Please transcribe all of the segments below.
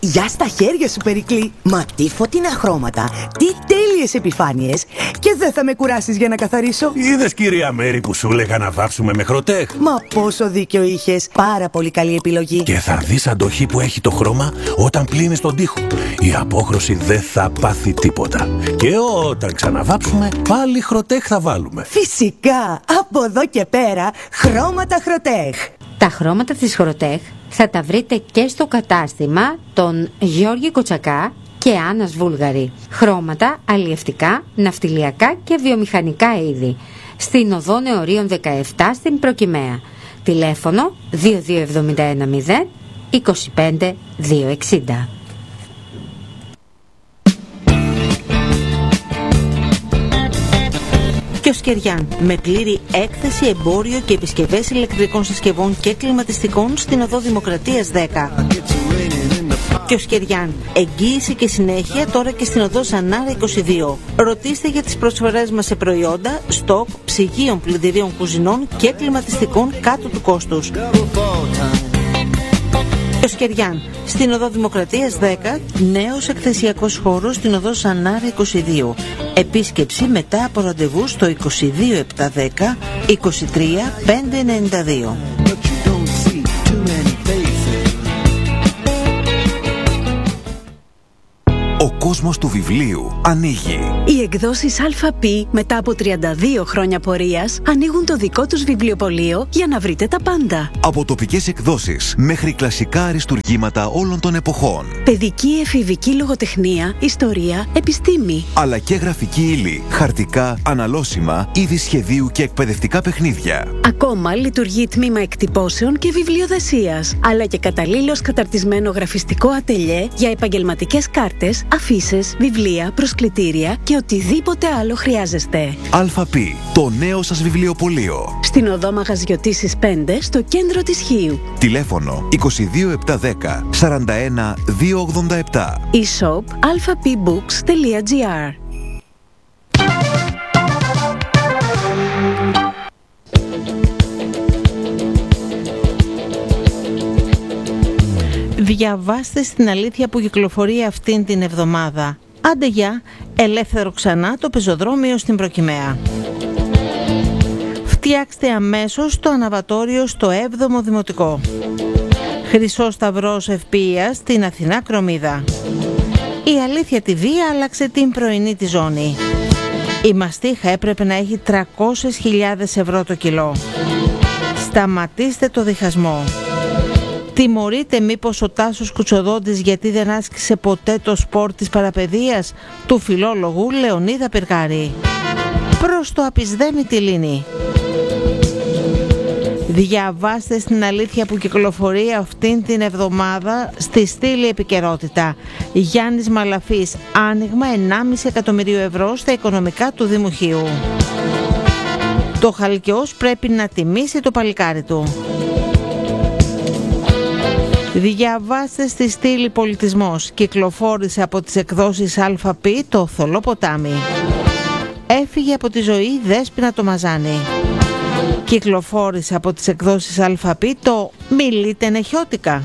Γεια στα χέρια σου, Περικλή. Μα τι φωτεινά χρώματα, τι τέλειες επιφάνειες. Και δεν θα με κουράσεις για να καθαρίσω. Είδες, κυρία Μέρη, που σου έλεγα να βάψουμε με Χροτέχ? Μα πόσο δίκιο είχες. Πάρα πολύ καλή επιλογή. Και θα δεις αντοχή που έχει το χρώμα όταν πλύνεις τον τοίχο. Η απόχρωση δεν θα πάθει τίποτα. Και όταν ξαναβάψουμε, πάλι Χροτέχ θα βάλουμε. Φυσικά, από εδώ και πέρα, χρώματα Χροτέχ. Τα χρώματα της Χροτέχ θα τα βρείτε και στο κατάστημα των Γιώργη Κοτσακά και Άννας Βούλγαρη. Χρώματα αλλιευτικά, ναυτιλιακά και βιομηχανικά είδη. Στην οδό Νεωρίων 17 στην Προκυμαία. Τηλέφωνο 22710 25 260. Κιοσκεριάν, με πλήρη έκθεση, εμπόριο και επισκευές ηλεκτρικών συσκευών και κλιματιστικών στην οδό Δημοκρατίας 10. Κιοσκεριάν, εγγύηση και συνέχεια τώρα και στην οδό Ζανάρα 22. Ρωτήστε για τις προσφορές μας σε προϊόντα, στοκ, ψυγείων, πλυντηρίων κουζινών και κλιματιστικών κάτω του κόστους. Κιοσκεριάν, στην οδό Δημοκρατίας 10, νέος εκθεσιακός χώρος στην οδό Ζανάρα 22. Επίσκεψη μετά από ραντεβού στο 22 710 23 592. Ο κόσμος του βιβλίου ανοίγει. Οι εκδόσεις ΑΠ μετά από 32 χρόνια πορείας ανοίγουν το δικό τους βιβλιοπωλείο για να βρείτε τα πάντα. Από τοπικές εκδόσεις μέχρι κλασικά αριστουργήματα όλων των εποχών. Παιδική εφηβική λογοτεχνία, ιστορία, επιστήμη. Αλλά και γραφική ύλη, χαρτικά, αναλώσιμα, είδη σχεδίου και εκπαιδευτικά παιχνίδια. Ακόμα λειτουργεί τμήμα εκτυπώσεων και βιβλιοδεσίας. Αλλά και καταλήλως καταρτισμένο γραφιστικό ατελιέ για επαγγελματικές κάρτες, αφίσες, βιβλία, προσκλητήρια και οτιδήποτε άλλο χρειάζεστε. ΑΠ, το νέο σας βιβλιοπωλείο. Στην οδό Μαγαζιωτήσης 5, στο κέντρο της Χίου. Τηλέφωνο 22 710 41 287. E-shop alphapbooks.gr. Διαβάστε στην αλήθεια που κυκλοφορεί αυτήν την εβδομάδα. Άντε γεια, ελεύθερο ξανά το πεζοδρόμιο στην Προκυμαία. Φτιάξτε αμέσως το αναβατόριο στο 7ο Δημοτικό. Χρυσός Σταυρός Ευποίας στην Αθηνά Κρομίδα. Η Αλήθεια TV άλλαξε την πρωινή τη ζώνη. Η μαστίχα έπρεπε να έχει 300.000 ευρώ το κιλό. Σταματήστε το διχασμό. Τιμωρείται μήπως ο Τάσος Κουτσοδόντης γιατί δεν άσκησε ποτέ το σπορ της παραπαιδείας του φιλόλογου Λεωνίδα Πυργάρη. Προς το απεισδέμη τη λύνη. Διαβάστε στην αλήθεια που κυκλοφορεί αυτήν την εβδομάδα στη στήλη επικαιρότητα. Γιάννης Μαλαφής, άνοιγμα 1,5 εκατομμυρίου ευρώ στα οικονομικά του Δήμου Χίου. Το Χαλκιός πρέπει να τιμήσει το παλικάρι του. Διαβάστε στη στήλη πολιτισμός. Κυκλοφόρησε από τις εκδόσεις ΑΠ το Θολό ποτάμι. Έφυγε από τη ζωή Δέσποινα το Μαζάνι. Κυκλοφόρησε από τις εκδόσεις ΑΠ το Μιλείτε νεχιώτικα.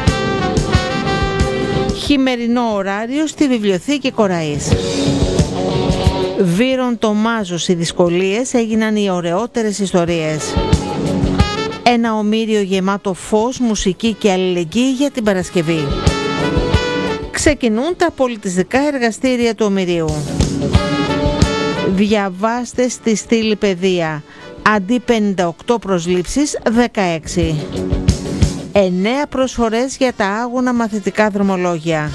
Χειμερινό ωράριο στη βιβλιοθήκη Κοραής. Βύρον το Μάζος, οι δυσκολίες έγιναν οι ωραιότερες ιστορίες. Ένα ομήριο γεμάτο φως, μουσική και αλληλεγγύη για την Παρασκευή. Ξεκινούν τα πολιτιστικά εργαστήρια του ομηρίου. Διαβάστε στη στήλη παιδεία. Αντί 58 προσλήψεις, 16. 9 προσφορές για τα άγωνα μαθητικά δρομολόγια.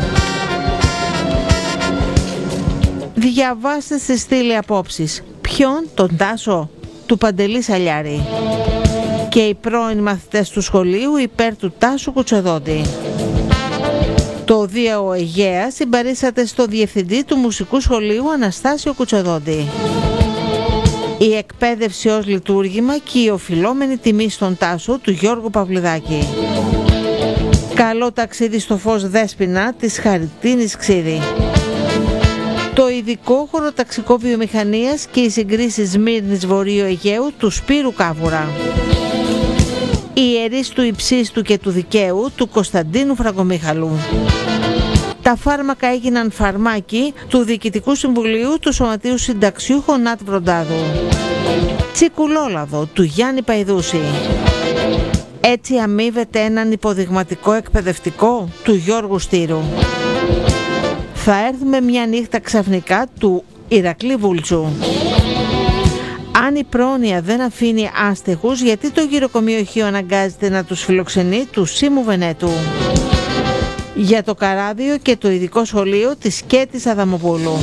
Διαβάστε στη στήλη απόψεις. Ποιον? Τον Τάσο του Παντελή Σαλιάρη. Και οι πρώην μαθητές του σχολείου υπέρ του Τάσου Κουτσοδόντη. Το Δίο Αιγαία συμπαρήσατε στο διευθυντή του Μουσικού Σχολείου Αναστάσιο Κουτσοδόντη. Η εκπαίδευση ως λειτουργήμα και η οφειλόμενη τιμή στον Τάσο του Γιώργου Παυλιδάκη. Καλό ταξίδι στο φως Δέσποινα της Χαριτίνης Ξίδη. Το ειδικό χωροταξικό βιομηχανίας και οι συγκρίσεις Σμύρνης Βορείου Αιγαίου του Σπύρου Κάβουρα. ιερείς του υψίστου και του δικαίου του Κωνσταντίνου Φραγκομίχαλου. Τα φάρμακα έγιναν φαρμάκι του Διοικητικού Συμβουλίου του Σωματείου Συνταξιούχων Νατ Βροντάδου. Τσικουλόλαδο του Γιάννη Παϊδούση. Έτσι αμείβεται έναν υποδειγματικό εκπαιδευτικό του Γιώργου Στήρου. Θα έρθουμε μια νύχτα ξαφνικά του Ηρακλή Βούλτσου. Αν η πρόνοια δεν αφήνει άστεγους, γιατί το γυροκομείο αναγκάζεται να τους φιλοξενεί του Σίμου Βενέτου. Για το καράδιο και το ειδικό σχολείο της Κέτης Αδαμοπούλου.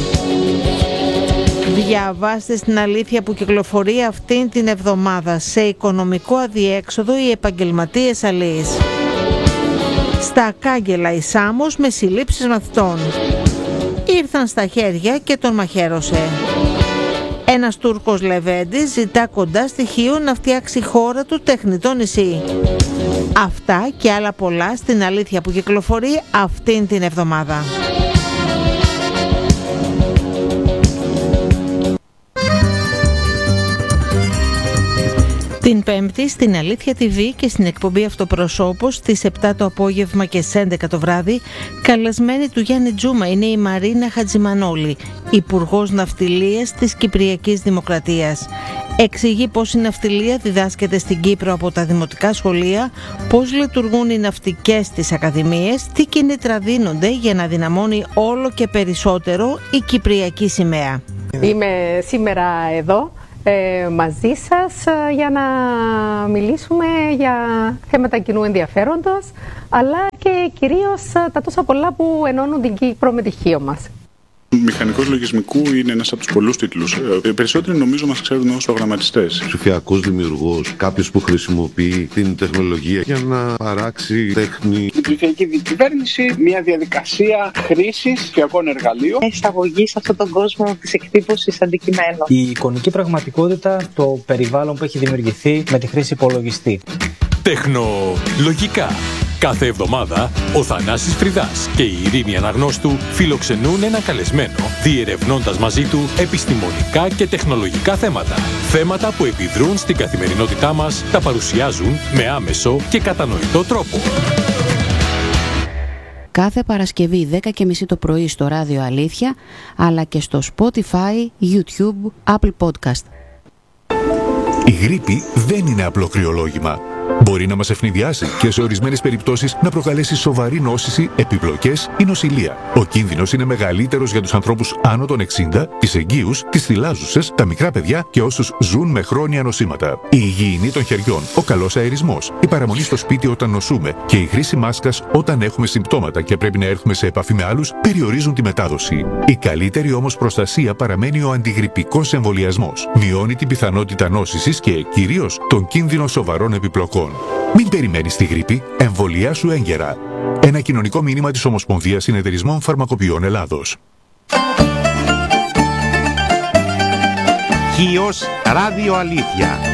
Διαβάστε στην αλήθεια που κυκλοφορεί αυτήν την εβδομάδα. Σε οικονομικό αδιέξοδο οι επαγγελματίες αλείς. Στα κάγκελα η Σάμος με συλλήψεις μαθητών. Ήρθαν στα χέρια και τον μαχαίρωσε. Ένας Τούρκος λεβέντης ζητά κοντά στη Χίο να φτιάξει χώρα του τεχνητό νησί. Αυτά και άλλα πολλά στην αλήθεια που κυκλοφορεί αυτήν την εβδομάδα. Την Πέμπτη στην Αλήθεια TV και στην εκπομπή Αυτοπροσώπος στις 7 το απόγευμα και στις 11 το βράδυ, καλεσμένη του Γιάννη Τζούμα είναι η Μαρίνα Χατζημανόλη, Υπουργός Ναυτιλίας της Κυπριακής Δημοκρατίας. Εξηγεί πώς η ναυτιλία διδάσκεται στην Κύπρο από τα δημοτικά σχολεία, πώς λειτουργούν οι ναυτικές στις ακαδημίες, τι κίνητρα δίνονται για να δυναμώνει όλο και περισσότερο η Κυπριακή σημαία. Είμαι σήμερα εδώ μαζί σας για να μιλήσουμε για θέματα κοινού ενδιαφέροντος, αλλά και κυρίως τα τόσα πολλά που ενώνουν την Κύπρο με τη Χίο μας. Μηχανικός λογισμικού είναι ένας από τους πολλούς τίτλους. Περισσότεροι νομίζω μας ξέρουν ως προγραμματιστές. Ψηφιακός δημιουργός, κάποιος που χρησιμοποιεί την τεχνολογία για να παράξει τέχνη. Η ψηφιακή διακυβέρνηση, μια διαδικασία χρήσης ψηφιακών εργαλείων. Εισαγωγή σε αυτόν τον κόσμο της εκτύπωσης αντικειμένων. Η εικονική πραγματικότητα, το περιβάλλον που έχει δημιουργηθεί με τη χρήση υπολογιστή. Τεχνολογικά. Κάθε εβδομάδα, ο Θανάσης Φρυδάς και η Ειρήνη Αναγνώστου φιλοξενούν έναν καλεσμένο, διερευνώντας μαζί του επιστημονικά και τεχνολογικά θέματα. Θέματα που επιδρούν στην καθημερινότητά μας, τα παρουσιάζουν με άμεσο και κατανοητό τρόπο. Κάθε Παρασκευή 10:30 το πρωί στο Ράδιο Αλήθεια, αλλά και στο Spotify, YouTube, Apple Podcast. Η γρίπη δεν είναι απλό κρυολόγημα. Μπορεί να μας ευνηδιάσει και σε ορισμένες περιπτώσεις να προκαλέσει σοβαρή νόσηση, επιπλοκές ή νοσηλεία. Ο κίνδυνος είναι μεγαλύτερος για τους ανθρώπους άνω των 60, τις εγγύους, τις θυλάζουσες, τα μικρά παιδιά και όσους ζουν με χρόνια νοσήματα. Η υγιεινή των χεριών, ο καλός αερισμός, η παραμονή στο σπίτι όταν νοσούμε και η χρήση μάσκας όταν έχουμε συμπτώματα και πρέπει να έρθουμε σε επαφή με άλλους περιορίζουν τη μετάδοση. Η καλύτερη όμως προστασία παραμένει ο αντιγρυπικός εμβολιασμός. Μειώνει την πιθανότητα νόσησης και κυρίως τον κίνδυνο σοβαρών επιπλοκών. Μην περιμένεις τη γρίπη, εμβολιάσου έγκαιρα. Ένα κοινωνικό μήνυμα της Ομοσπονδίας Συνεταιρισμών Φαρμακοποιών Ελλάδος. Χίος Ράδιο Αλήθεια.